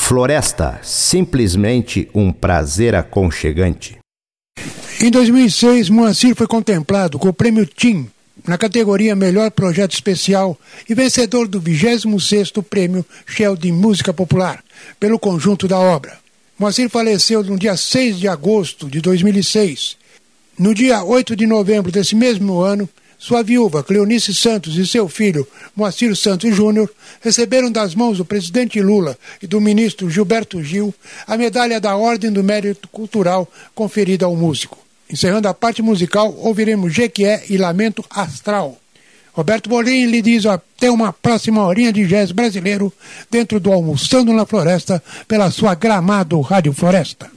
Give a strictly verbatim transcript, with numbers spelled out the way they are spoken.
Floresta, simplesmente um prazer aconchegante. Em dois mil e seis, Moacir foi contemplado com o Prêmio TIM, na categoria Melhor Projeto Especial e vencedor do vigésimo sexto Prêmio Shell de Música Popular, pelo conjunto da obra. Moacir faleceu no dia seis de agosto de dois mil e seis. No dia oito de novembro desse mesmo ano, sua viúva, Cleonice Santos, e seu filho, Moacir Santos Júnior, receberam das mãos do presidente Lula e do ministro Gilberto Gil a medalha da Ordem do Mérito Cultural conferida ao músico. Encerrando a parte musical, ouviremos Jequié e Lamento Astral. Roberto Bolim lhe diz até uma próxima horinha de jazz brasileiro dentro do Almoçando na Floresta pela sua Gramado Rádio Floresta.